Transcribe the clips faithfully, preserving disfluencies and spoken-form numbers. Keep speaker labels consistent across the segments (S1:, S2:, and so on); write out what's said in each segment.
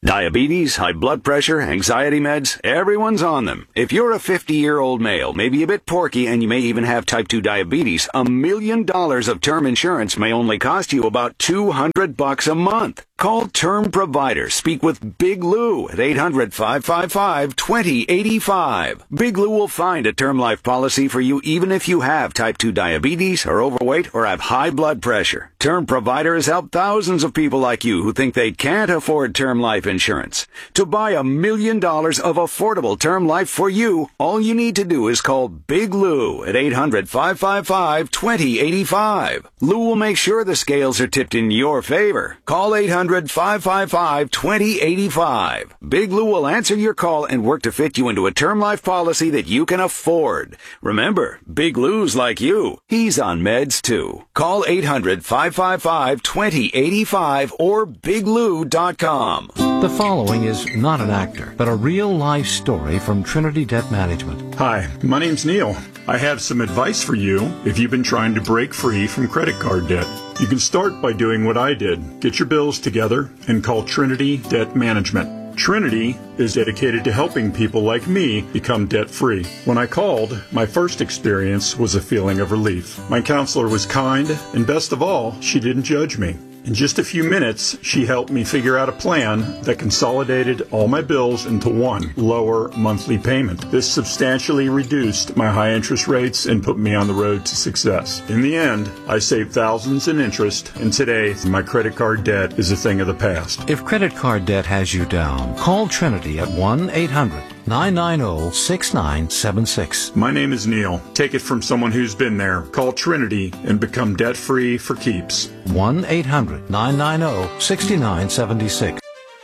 S1: Diabetes, high blood pressure, anxiety meds, everyone's on them. If you're a fifty-year-old male, maybe a bit porky, and you may even have type two diabetes, a million dollars of term insurance may only cost you about two hundred bucks a month. Call Term Provider. Speak with Big Lou at eight hundred, five five five, two zero eight five. Big Lou will find a term life policy for you even if you have type two diabetes, are overweight, or have high blood pressure. Term Provider has helped thousands of people like you who think they can't afford term life insurance. To buy a million dollars of affordable term life for you, all you need to do is call Big Lou at eight hundred, five five five, two zero eight five. Lou will make sure the scales are tipped in your favor. Call eight hundred, five five five, two zero eight five. Big Lou will answer your call and work to fit you into a term life policy that you can afford. Remember, Big Lou's like you. He's on meds too. Call eight hundred, five five five, two zero eight five or big lou dot com.
S2: The following is not an actor, but a real-life story from Trinity Debt Management.
S3: Hi, my name's Neil. I have some advice for you if you've been trying to break free from credit card debt. You can start by doing what I did. Get your bills together and call Trinity Debt Management. Trinity is dedicated to helping people like me become debt-free. When I called, my first experience was a feeling of relief. My counselor was kind, and best of all, she didn't judge me. In just a few minutes, she helped me figure out a plan that consolidated all my bills into one lower monthly payment. This substantially reduced my high interest rates and put me on the road to success. In the end, I saved thousands in interest, and today, my credit card debt is a thing of the past.
S2: If credit card debt has you down, call Trinity at one eight hundred, nine nine zero, six nine seven six.
S3: My name is Neil. Take it from someone who's been there. Call Trinity and become debt-free for keeps.
S2: one eight hundred, nine nine zero, six nine seven six.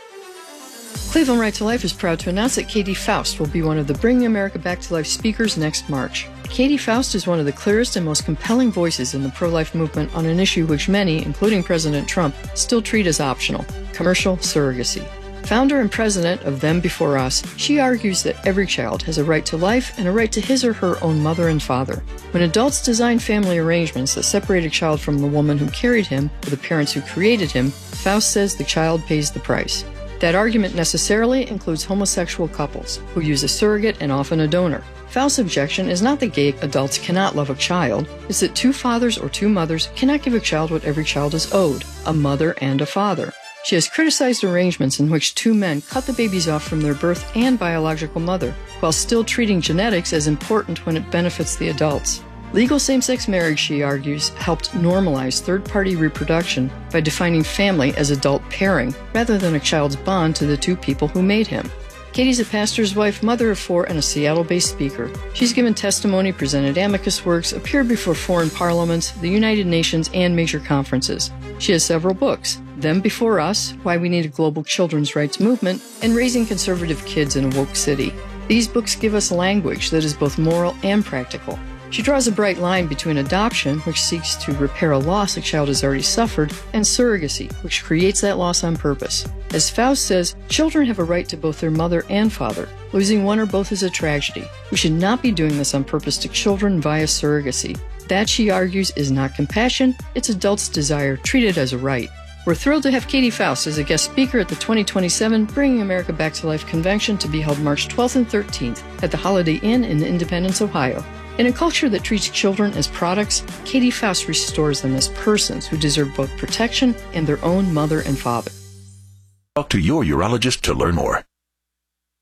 S4: Cleveland Right to Life is proud to announce that Katie Faust will be one of the Bringing America Back to Life speakers next March. Katie Faust is one of the clearest and most compelling voices in the pro-life movement on an issue which many, including President Trump, still treat as optional: commercial surrogacy. Founder and president of Them Before Us, she argues that every child has a right to life and a right to his or her own mother and father. When adults design family arrangements that separate a child from the woman who carried him or the parents who created him, Faust says the child pays the price. That argument necessarily includes homosexual couples who use a surrogate and often a donor. Faust's objection is not that gay adults cannot love a child, it's that two fathers or two mothers cannot give a child what every child is owed: a mother and a father. She has criticized arrangements in which two men cut the babies off from their birth and biological mother, while still treating genetics as important when it benefits the adults. Legal same-sex marriage, she argues, helped normalize third-party reproduction by defining family as adult pairing, rather than a child's bond to the two people who made him. Katie's a pastor's wife, mother of four, and a Seattle-based speaker. She's given testimony, presented amicus works, appeared before foreign parliaments, the United Nations, and major conferences. She has several books: Them Before Us, Why We Need a Global Children's Rights Movement, and Raising Conservative Kids in a Woke City. These books give us language that is both moral and practical. She draws a bright line between adoption, which seeks to repair a loss a child has already suffered, and surrogacy, which creates that loss on purpose. As Faust says, children have a right to both their mother and father. Losing one or both is a tragedy. We should not be doing this on purpose to children via surrogacy. That, she argues, is not compassion, it's adults' desire treated as a right. We're thrilled to have Katie Faust as a guest speaker at the twenty twenty-seven Bringing America Back to Life convention, to be held March twelfth and thirteenth at the Holiday Inn in Independence, Ohio. In a culture that treats children as products, Katie Faust restores them as persons who deserve both protection and their own mother and father.
S5: Talk to your urologist to learn more.